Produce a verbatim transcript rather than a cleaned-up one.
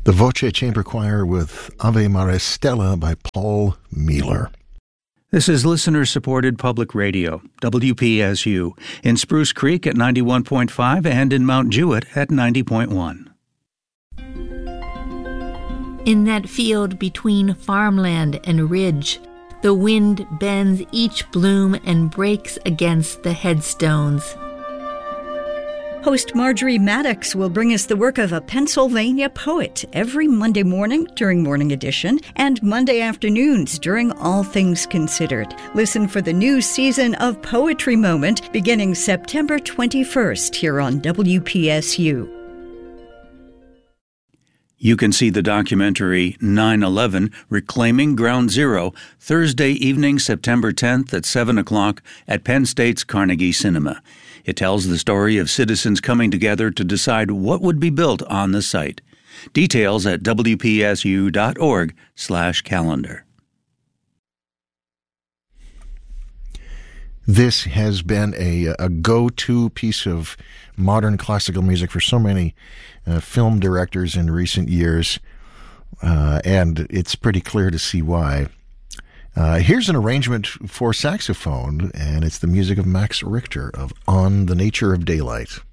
The Voce Chamber Choir with Ave Maris Stella by Paul Mueller. This is listener-supported public radio, W P S U, in Spruce Creek at ninety-one point five and in Mount Jewett at ninety point one. In that field between farmland and ridge, the wind bends each bloom and breaks against the headstones. Host Marjorie Maddox will bring us the work of a Pennsylvania poet every Monday morning during Morning Edition and Monday afternoons during All Things Considered. Listen for the new season of Poetry Moment beginning September twenty-first here on W P S U. You can see the documentary nine eleven, Reclaiming Ground Zero, Thursday evening, September tenth at seven o'clock at Penn State's Carnegie Cinema. It tells the story of citizens coming together to decide what would be built on the site. Details at W P S U dot org slash calendar. This has been a, a go-to piece of modern classical music for so many uh, film directors in recent years, uh, and it's pretty clear to see why. Uh, here's an arrangement for saxophone, and it's the music of Max Richter of On the Nature of Daylight.